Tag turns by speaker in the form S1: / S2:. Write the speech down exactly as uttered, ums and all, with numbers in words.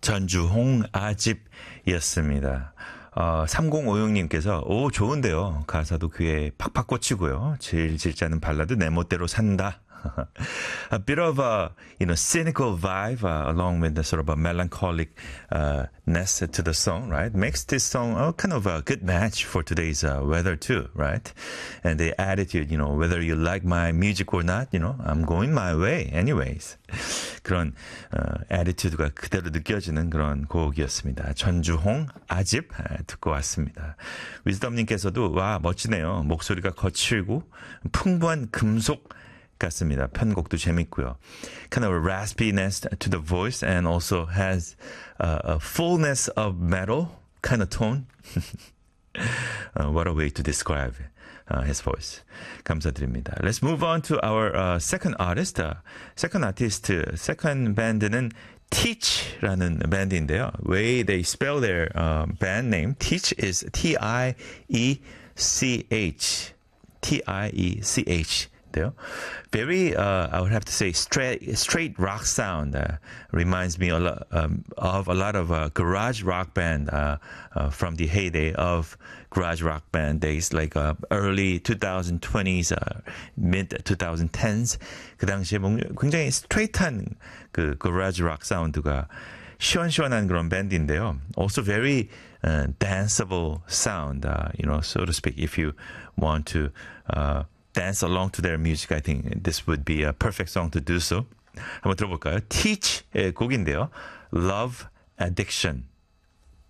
S1: 전주홍 아집이었습니다. 어, 삼공오육님께서 오 좋은데요. 가사도 귀에 팍팍 꽂히고요. 질질 짜는 발라드 내 멋대로 산다. A bit of a you know cynical vibe uh, along with the sort of a melancholic uh, ness to the song, right? Makes this song a kind of a good match for today's uh, weather too, right? And the attitude, you know, whether you like my music or not, you know, I'm going my way anyways. 그런 어, attitude가 그대로 느껴지는 그런 곡이었습니다. 전주홍 아집 듣고 왔습니다. 위즈덤님께서도 와 멋지네요. 목소리가 거칠고 풍부한 금속 같습니다. 편곡도 재밌고요. Kind of a raspiness to the voice and also has uh, a fullness of metal kind of tone. uh, what a way to describe uh, his voice. 감사드립니다. Let's move on to our uh, second artist. Uh, second artist, second band는 Teach라는 밴드인데요. Way they spell their uh, band name, Teach is T I E C H. T I E C H. Very, uh, I would have to say, straight, straight rock sound. Uh, reminds me a lot, um, of a lot of uh, garage rock band uh, uh, from the heyday of garage rock band days, like uh, early twenty twenties, uh, mid twenty tens. 그 당시에 굉장히 스트레이트한 그 garage rock 사운드가 시원시원한 그런 밴드인데요. Also very uh, danceable sound, uh, you know, so to speak. If you want to uh, dance along to their music, I think this would be a perfect song to do so. 한번 들어볼까요? Teach의 곡인데요. Love Addiction.